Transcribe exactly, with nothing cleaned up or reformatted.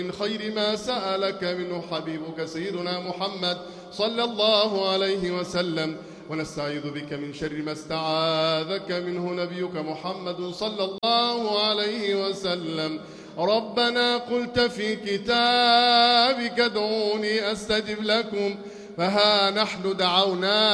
من خير ما سألك منه حبيبك سيدنا محمد صلى الله عليه وسلم، ونستعيذ بك من شر ما استعاذك منه نبيك محمد صلى الله عليه وسلم. ربنا قلت في كتابك ادعوني أستجب لكم، فها نحن دعونا